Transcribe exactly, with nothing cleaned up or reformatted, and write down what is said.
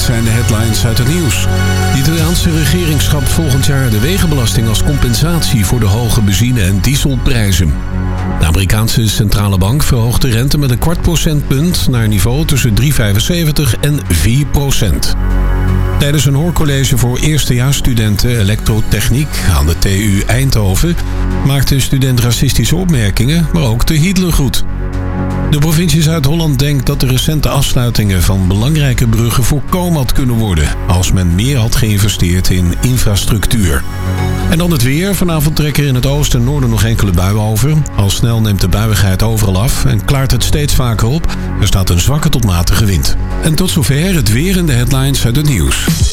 zijn de headlines uit het nieuws. De Italiaanse regering schrapt volgend jaar de wegenbelasting als compensatie voor de hoge benzine- en dieselprijzen. De Amerikaanse centrale bank verhoogt de rente met een kwart procentpunt naar een niveau tussen drie komma vijfenzeventig en vier procent. Tijdens een hoorcollege voor eerstejaarsstudenten elektrotechniek aan de T U Eindhoven maakte een student racistische opmerkingen, maar ook de Hitler goed. De provincie Zuid-Holland denkt dat de recente afsluitingen van belangrijke bruggen voorkomen had kunnen worden als men meer had geïnvesteerd in infrastructuur. En dan het weer. Vanavond trekken er in het oosten en noorden nog enkele buien over. Al snel neemt de buiigheid overal af en klaart het steeds vaker op. Er staat een zwakke tot matige wind. En tot zover het weer in de headlines uit het nieuws.